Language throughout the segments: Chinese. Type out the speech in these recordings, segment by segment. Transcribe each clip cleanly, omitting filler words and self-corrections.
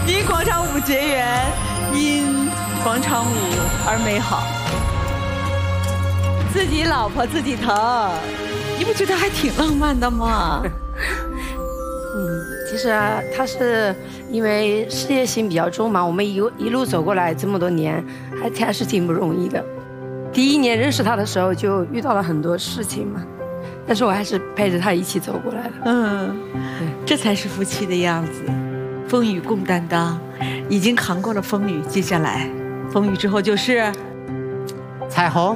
因广场舞结缘，因广场舞而美好。自己老婆自己疼，你不觉得还挺浪漫的吗？ 其实啊，他是因为事业心比较重嘛，我们一路走过来这么多年，还是挺不容易的。第一年认识他的时候就遇到了很多事情嘛，但是我还是陪着他一起走过来了。 这才是夫妻的样子，风雨共担当。已经扛过了风雨，接下来风雨之后就是彩虹。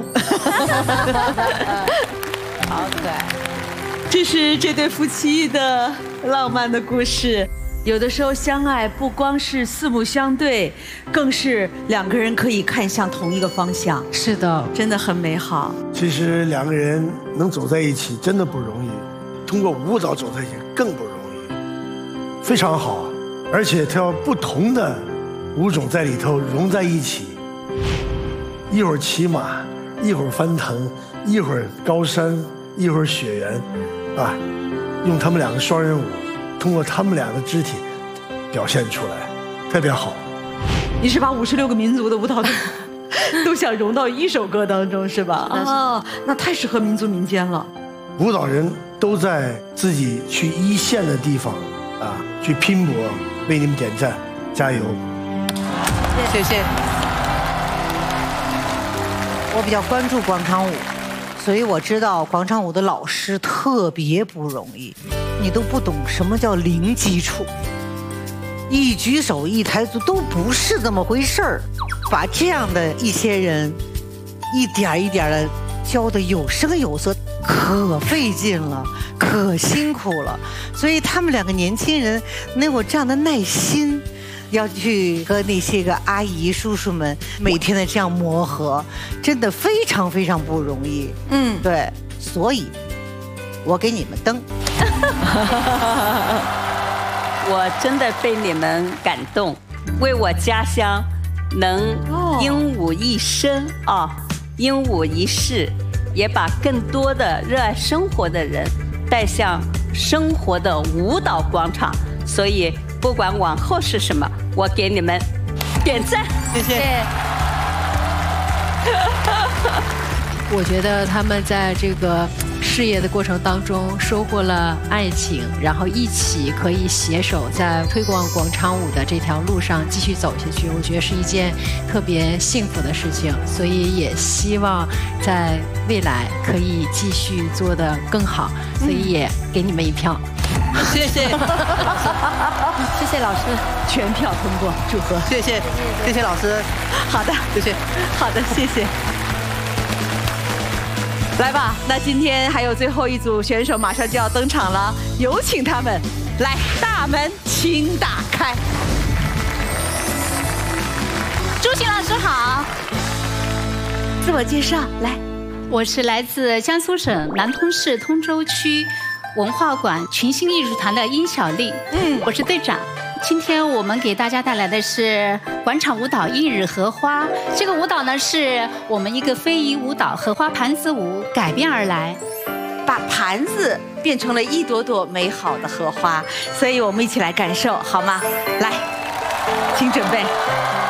好可爱。这是这对夫妻的浪漫的故事。有的时候相爱不光是四目相对，更是两个人可以看向同一个方向。 是的， 真的很美好。 其实两个人能走在一起真的不容易，通过舞蹈走在一起更不容易，非常好。而且它要不同的舞种在里头融在一起，一会儿骑马，一会儿翻腾，一会儿高山，一会儿雪原，啊，用他们两个双人舞，通过他们俩的肢体表现出来，特别好。 你是把56个民族的舞蹈都想融到一首歌当中是吧？哦，那太适合民族民间了。 舞蹈人都在自己去一线的地方啊，去拼搏，为你们点赞，加油！ 谢谢。我比较关注广场舞，所以我知道广场舞的老师特别不容易，你都不懂什么叫零基础，一举手一抬足都不是这么回事儿，把这样的一些人一点一点的教得有声有色，可费劲了，可辛苦了，所以他们两个年轻人能有这样的耐心，要去和那些个阿姨叔叔们每天的这样磨合，真的非常非常不容易。对，所以我给你们登。 我真的被你们感动，为我家乡能鹦鹉一生啊，鹦鹉一世，也把更多的热爱生活的人带向生活的舞蹈广场。所以不管往后是什么，我给你们点赞。 谢谢。 我觉得他们在这个事业的过程当中收获了爱情，然后一起可以携手在推广广场舞的这条路上继续走下去，我觉得是一件特别幸福的事情，所以也希望在未来可以继续做得更好，所以也给你们一票。 谢谢。 谢谢老师，全票通过，祝贺。 谢谢，谢谢老师。 好的， 谢谢。 好的，谢谢。来吧，那今天还有最后一组选手马上就要登场了，有请他们来，大门请打开。 朱晴老师好， 自我介绍来。 我是来自江苏省南通市通州区文化馆群星艺术团的殷小丽，我是队长。今天我们给大家带来的是广场舞蹈《映日荷花》。这个舞蹈呢，是我们一个非遗舞蹈荷花盘子舞改编而来， 把盘子变成了一朵朵美好的荷花，所以我们一起来感受好吗？来，请准备。